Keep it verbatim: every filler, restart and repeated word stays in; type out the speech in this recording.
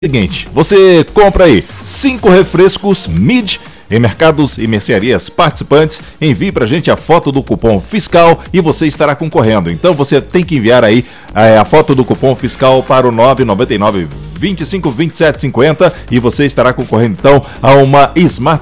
Seguinte, você compra aí cinco refrescos Mid em mercados e mercearias participantes, envie pra gente a foto do cupom fiscal e você estará concorrendo. Então você tem que enviar aí é, a foto do cupom fiscal para o nove nove nove, vinte e cinco, vinte e sete, cinquenta e você estará concorrendo então a uma Smart